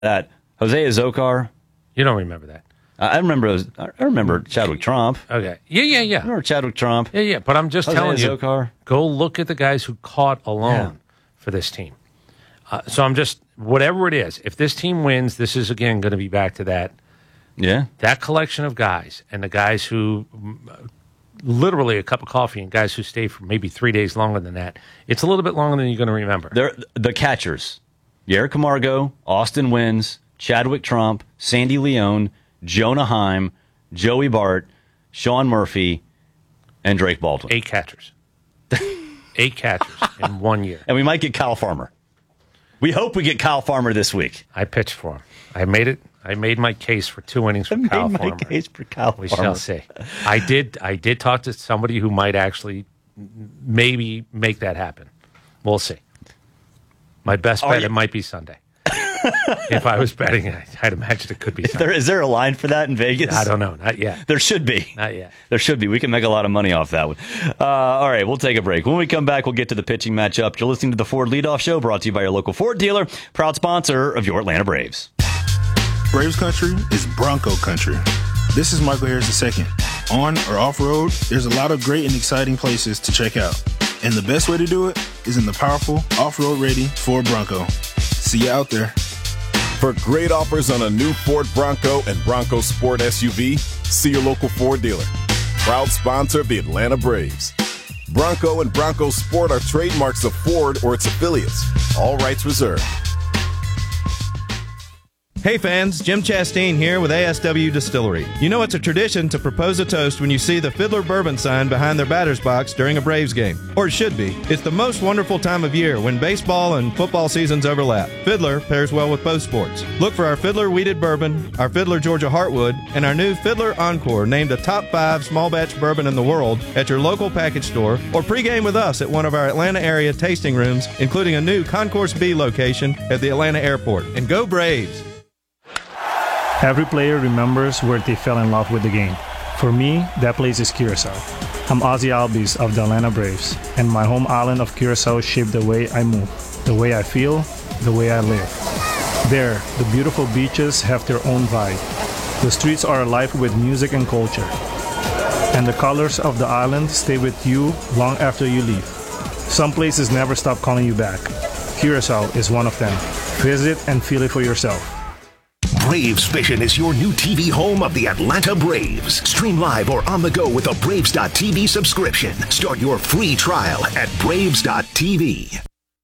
that. Jose Azocar. You don't remember that. I remember Chadwick Trump. Okay. Yeah. I remember Chadwick Trump. Yeah. But I'm just telling you, Azocar. Go look at the guys who caught alone for this team. So I'm just, whatever it is, if this team wins, this is, again, going to be back to that. Yeah. That collection of guys and the guys who literally a cup of coffee and guys who stay for maybe 3 days longer than that. It's a little bit longer than you're going to remember. They're the catchers. Yair Camargo, Austin Wynns, Chadwick Trump, Sandy Leone, Jonah Heim, Joey Bart, Sean Murphy, and Drake Baldwin. 8 catchers. 8 catchers in 1 year. And we might get Kyle Farmer. We hope we get Kyle Farmer this week. I pitched for him. I made my case for 2 innings for Kyle Farmer. We shall see. I did talk to somebody who might actually maybe make that happen. We'll see. My best bet, it might be Sunday. If I was betting, I'd imagine it could be Sunday. Is there a line for that in Vegas? I don't know. Not yet. There should be. Not yet. There should be. We can make a lot of money off that one. All right, we'll take a break. When we come back, we'll get to the pitching matchup. You're listening to the Ford Leadoff Show, brought to you by your local Ford dealer, proud sponsor of your Atlanta Braves. Braves country is Bronco country. This is Michael Harris II. On or off-road, there's a lot of great and exciting places to check out. And the best way to do it is in the powerful, off-road ready Ford Bronco. See you out there. For great offers on a new Ford Bronco and Bronco Sport SUV, see your local Ford dealer. Proud sponsor of the Atlanta Braves. Bronco and Bronco Sport are trademarks of Ford or its affiliates. All rights reserved. Hey fans, Jim Chastain here with ASW Distillery. You know it's a tradition to propose a toast when you see the Fiddler Bourbon sign behind their batter's box during a Braves game. Or it should be. It's the most wonderful time of year when baseball and football seasons overlap. Fiddler pairs well with both sports. Look for our Fiddler Wheated Bourbon, our Fiddler Georgia Heartwood, and our new Fiddler Encore, named a top 5 small batch bourbon in the world, at your local package store, or pregame with us at one of our Atlanta area tasting rooms, including a new Concourse B location at the Atlanta airport. And go Braves! Every player remembers where they fell in love with the game. For me, that place is Curacao. I'm Ozzy Albies of the Atlanta Braves, and my home island of Curacao shaped the way I move, the way I feel, the way I live. There, the beautiful beaches have their own vibe. The streets are alive with music and culture. And the colors of the island stay with you long after you leave. Some places never stop calling you back. Curacao is one of them. Visit and feel it for yourself. Braves Vision is your new TV home of the Atlanta Braves. Stream live or on the go with a Braves.TV subscription. Start your free trial at Braves.TV.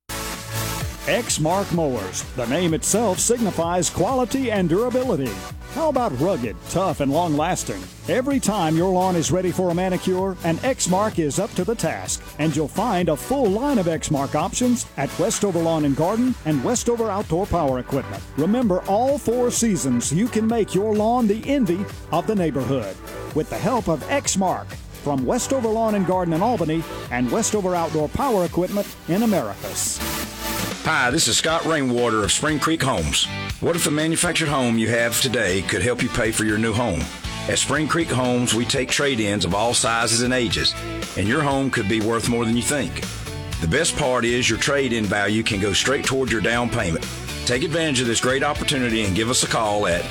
Exmark Mowers. The name itself signifies quality and durability. How about rugged, tough, and long-lasting? Every time your lawn is ready for a manicure, an Exmark is up to the task. And you'll find a full line of Exmark options at Westover Lawn and Garden and Westover Outdoor Power Equipment. Remember, all 4 seasons, you can make your lawn the envy of the neighborhood. With the help of Exmark from Westover Lawn and Garden in Albany and Westover Outdoor Power Equipment in Americus. Hi, this is Scott Rainwater of Spring Creek Homes. What if the manufactured home you have today could help you pay for your new home? At Spring Creek Homes, we take trade-ins of all sizes and ages, and your home could be worth more than you think. The best part is your trade-in value can go straight toward your down payment. Take advantage of this great opportunity and give us a call at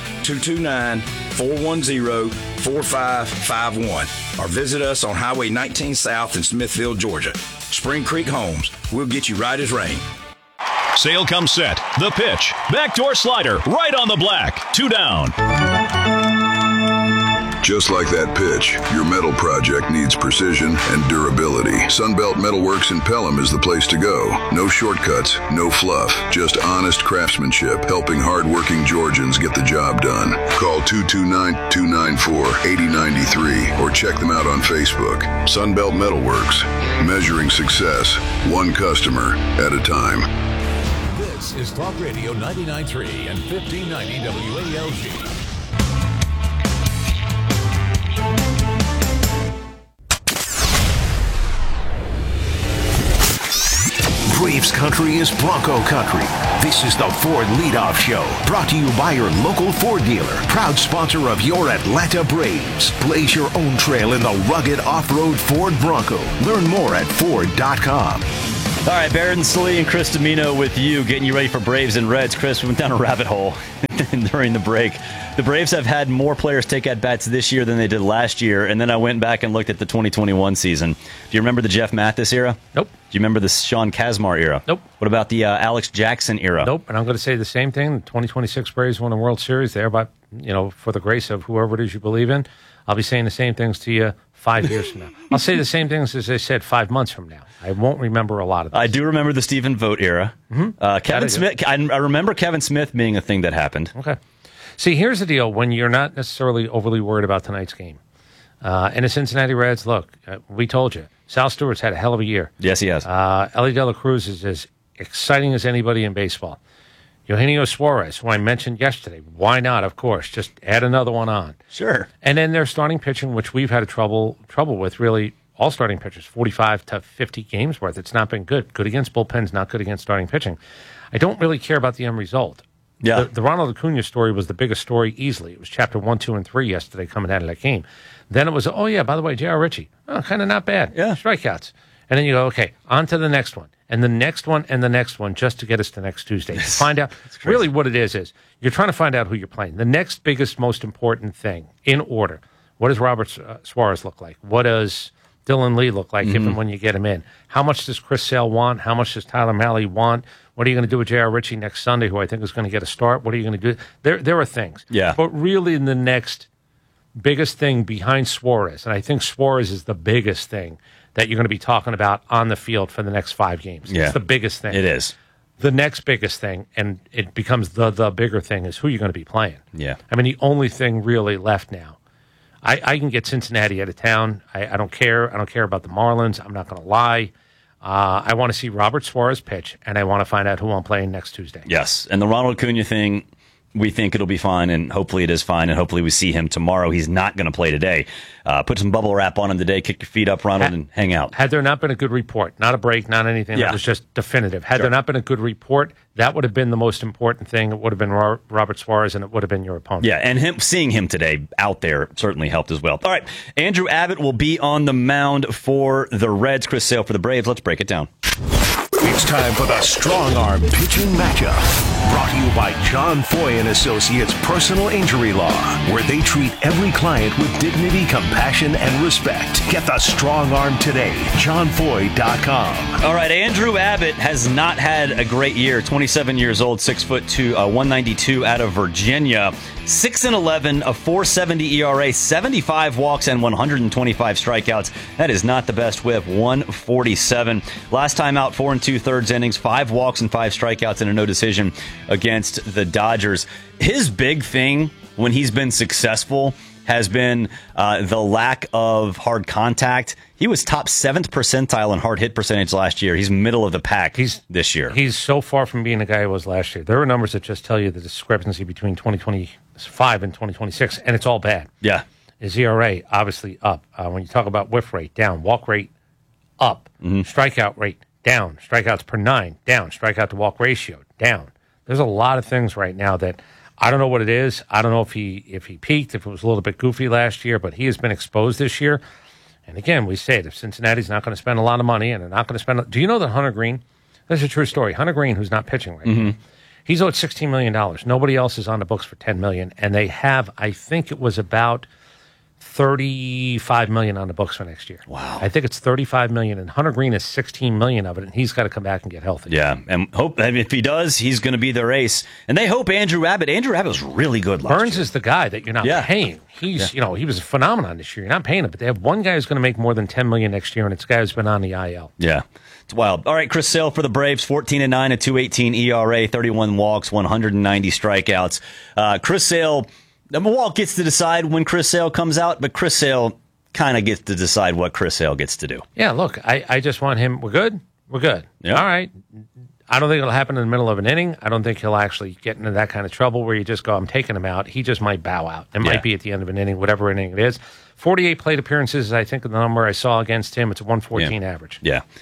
229-410-4551 or visit us on Highway 19 South in Smithfield, Georgia. Spring Creek Homes, we'll get you right as rain. Sale comes set. The pitch. Backdoor slider. Right on the black. 2 down. Just like that pitch, your metal project needs precision and durability. Sunbelt Metalworks in Pelham is the place to go. No shortcuts, no fluff, just honest craftsmanship, helping hardworking Georgians get the job done. Call 229-294-8093 or check them out on Facebook. Sunbelt Metalworks, measuring success, one customer at a time. This is Talk Radio 99.3 and 1590 WALG. Braves country is Bronco country. This is the Ford Leadoff Show, brought to you by your local Ford dealer, proud sponsor of your Atlanta Braves. Blaze your own trail in the rugged off-road Ford Bronco. Learn more at Ford.com. All right, Barrett and Slee and Chris Domino with you, getting you ready for Braves and Reds. Chris, we went down a rabbit hole during the break. The Braves have had more players take at-bats this year than they did last year, and then I went back and looked at the 2021 season. Do you remember the Jeff Mathis era? Nope. Do you remember the Sean Kazmar era? Nope. What about the Alex Jackson era? Nope. And I'm going to say the same thing. The 2026 Braves won the World Series there, but for the grace of whoever it is you believe in. I'll be saying the same things to you 5 years from now. I'll say the same things as I said 5 months from now. I won't remember a lot of this. I do remember the Stephen Vogt era. Mm-hmm. Kevin Smith. I remember Kevin Smith being a thing that happened. Okay. See, here's the deal. When you're not necessarily overly worried about tonight's game, and the Cincinnati Reds, look, we told you, Sal Stewart's had a hell of a year. Yes, he has. Ellie De La Cruz is as exciting as anybody in baseball. Eugenio Suarez, who I mentioned yesterday. Why not? Of course. Just add another one on. Sure. And then their starting pitching, which we've had trouble with, really, all starting pitchers, 45 to 50 games worth. It's not been good. Good against bullpens, not good against starting pitching. I don't really care about the end result. Yeah. The Ronald Acuna story was the biggest story easily. It was chapter 1, 2, and 3 yesterday coming out of that game. Then it was, oh, yeah, by the way, J.R. Ritchie. Oh, kind of not bad. Yeah. Strikeouts. And then you go, okay, on to the next one. And the next one and the next one just to get us to next Tuesday. Find out really what it is you're trying to find out who you're playing. The next biggest, most important thing in order. What does Robert Suarez look like? What does Dylan Lee look like if and when you get him in? How much does Chris Sale want? How much does Tyler Mahle want? What are you going to do with J.R. Ritchie next Sunday, who I think is going to get a start? What are you going to do? There are things. Yeah. But really the next biggest thing behind Suarez, and I think Suarez is the biggest thing that you're going to be talking about on the field for the next 5 games. Yeah. It's the biggest thing. It is. The next biggest thing, and it becomes the bigger thing, is who you're going to be playing. Yeah. I mean, the only thing really left now. I can get Cincinnati out of town. I don't care. I don't care about the Marlins. I'm not going to lie. I want to see Robert Suarez pitch, and I want to find out who I'm playing next Tuesday. Yes. And the Ronald Acuna thing, we think it'll be fine, and hopefully it is fine, and hopefully we see him tomorrow. He's not going to play today. Put some bubble wrap on him today, kick your feet up, Ronald, and hang out. Had there not been a good report, not a break, not anything that was just definitive, had there not been a good report, that would have been the most important thing. It would have been Robert Suarez, and it would have been your opponent. Yeah, and seeing him today out there certainly helped as well. All right, Andrew Abbott will be on the mound for the Reds. Chris Sale for the Braves. Let's break it down. It's time for the Strong Arm Pitching Matchup. Brought to you by John Foy & Associates Personal Injury Law, where they treat every client with dignity, compassion, and respect. Get the Strong Arm today. JohnFoy.com. All right, Andrew Abbott has not had a great year. 27 years old, 6'2", 192 out of Virginia. 6-11, a 4.70 ERA, 75 walks, and 125 strikeouts. That is not the best whip. 147. Last time out, 4 2/3 innings, 5 walks and 5 strikeouts, and a no decision against the Dodgers. His big thing when he's been successful has been the lack of hard contact. He was top 7th percentile in hard hit percentage last year. He's middle of the pack this year. He's so far from being the guy he was last year. There are numbers that just tell you the discrepancy between 2025 and 2026, and it's all bad. Yeah. His ERA, obviously, up. When you talk about whiff rate, down. Walk rate, up. Strikeout rate, down. Strikeouts per 9, down. Strikeout to walk ratio, down. There's a lot of things right now that I don't know what it is. I don't know if he peaked, if it was a little bit goofy last year, but he has been exposed this year. And again, we say it, if Cincinnati's not going to spend a lot of money and they're not going to spend... Do you know that Hunter Green... This is a true story. Hunter Green, who's not pitching right now, he's owed $16 million. Nobody else is on the books for $10 million. And they have, I think it was about $35 million on the books for next year. Wow. I think it's $35 million, and Hunter Green is $16 million of it, and he's got to come back and get healthy. Yeah, and if he does, he's going to be their ace. And they hope Andrew Abbott was really good last year. Burns is the guy that you're not paying. He's, he was a phenomenon this year. You're not paying him, but they have one guy who's going to make more than $10 million next year, and it's a guy who's been on the IL. Yeah. It's wild. All right, Chris Sale for the Braves, 14-9, a 2.18 ERA, 31 walks, 190 strikeouts. Chris Sale, Walt gets to decide when Chris Sale comes out, but Chris Sale kind of gets to decide what Chris Sale gets to do. Yeah, look, I just want him. We're good. We're good. Yeah. All right. I don't think it'll happen in the middle of an inning. I don't think he'll actually get into that kind of trouble where you just go, I'm taking him out. He just might bow out. It might be at the end of an inning, whatever inning it is. 48 plate appearances is, I think, the number I saw against him. It's a 114 average. Yeah.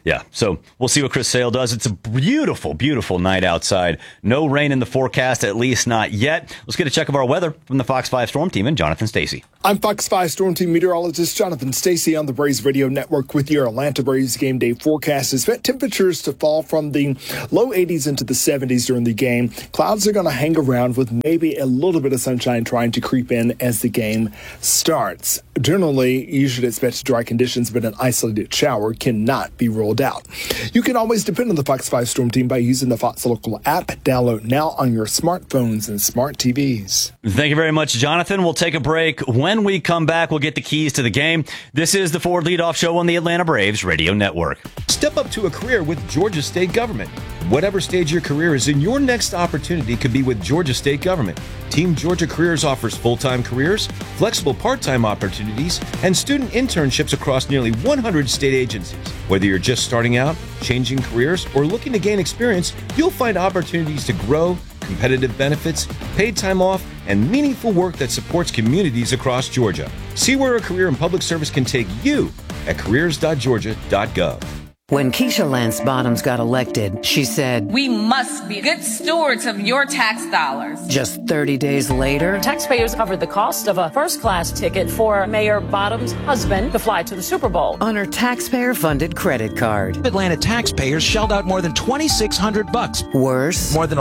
Yeah, so we'll see what Chris Sale does. It's a beautiful, beautiful night outside. No rain in the forecast, at least not yet. Let's get a check of our weather from the Fox 5 Storm Team and Jonathan Stacy. I'm Fox 5 Storm Team meteorologist Jonathan Stacy on the Braves Radio Network with your Atlanta Braves game day forecast. Expect temperatures to fall from the low 80s into the 70s during the game. Clouds are going to hang around with maybe a little bit of sunshine trying to creep in as the game starts. Generally, you should expect dry conditions, but an isolated shower cannot be ruled out. You can always depend on the Fox 5 Storm Team by using the Fox Local app. Download now on your smartphones and smart TVs. Thank you very much, Jonathan. We'll take a break. When we come back, we'll get the keys to the game. This is the Ford Leadoff Show on the Atlanta Braves Radio Network. Step up to a career with Georgia State Government. Whatever stage your career is in, your next opportunity could be with Georgia State Government. Team Georgia Careers offers full-time careers, flexible part-time opportunities, and student internships across nearly 100 state agencies. Whether you're just starting out, changing careers, or looking to gain experience, you'll find opportunities to grow, competitive benefits, paid time off, and meaningful work that supports communities across Georgia. See where a career in public service can take you at careers.georgia.gov. When Keisha Lance Bottoms got elected, she said, "We must be good stewards of your tax dollars." Just 30 days later, taxpayers covered the cost of a first-class ticket for Mayor Bottoms' husband to fly to the Super Bowl on her taxpayer-funded credit card. Atlanta taxpayers shelled out more than $2,600. Worse, more than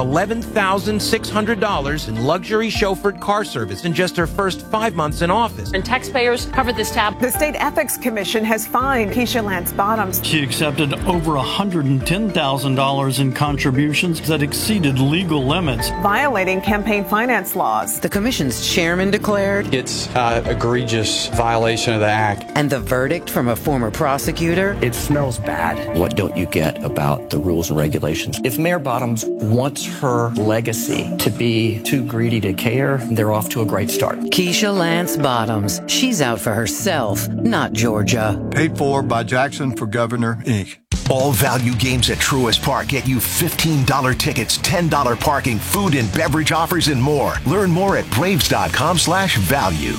$11,600 in luxury chauffeured car service in just her first 5 months in office. And taxpayers covered this tab. The State Ethics Commission has fined Keisha Lance Bottoms. She accepted over $110,000 in contributions that exceeded legal limits, violating campaign finance laws. The commission's chairman declared it's an egregious violation of the act. And the verdict from a former prosecutor? It smells bad. What don't you get about the rules and regulations? If Mayor Bottoms wants her legacy to be too greedy to care, they're off to a great start. Keisha Lance Bottoms. She's out for herself, not Georgia. Paid for by Jackson for Governor, Inc. All value games at Truist Park get you $15 tickets, $10 parking, food and beverage offers, and more. Learn more at braves.com/value.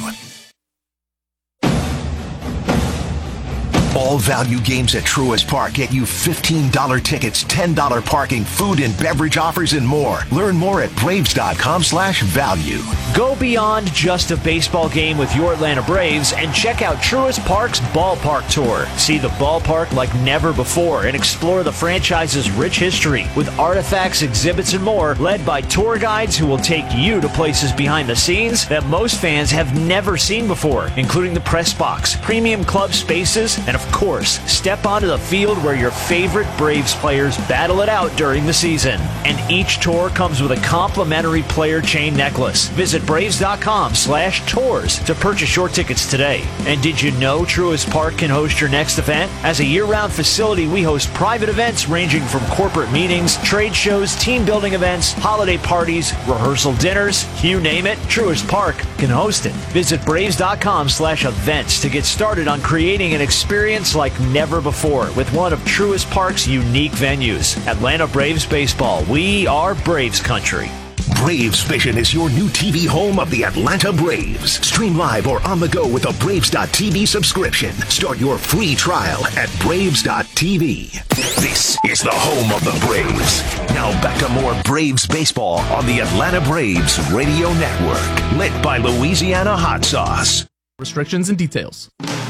All value games at Truist Park get you $15 tickets, $10 parking, food and beverage offers, and more. Learn more at braves.com/value. Go beyond just a baseball game with your Atlanta Braves and check out Truist Park's Ballpark Tour. See the ballpark like never before and explore the franchise's rich history with artifacts, exhibits, and more, led by tour guides who will take you to places behind the scenes that most fans have never seen before, including the press box, premium club spaces, and of course, step onto the field where your favorite Braves players battle it out during the season. And each tour comes with a complimentary player chain necklace. Visit braves.com/tours to purchase your tickets today. And did you know Truist Park can host your next event? As a year-round facility, we host private events ranging from corporate meetings, trade shows, team building events, holiday parties, rehearsal dinners, you name it, Truist Park can host it. Visit braves.com/events to get started on creating an experience like never before with one of Truist Park's unique venues. Atlanta Braves Baseball. We are Braves Country. Braves Vision is your new TV home of the Atlanta Braves. Stream live or on the go with a Braves.TV subscription. Start your free trial at Braves.TV. This is the home of the Braves. Now back to more Braves baseball on the Atlanta Braves Radio Network. Lit by Louisiana Hot Sauce. Restrictions and details.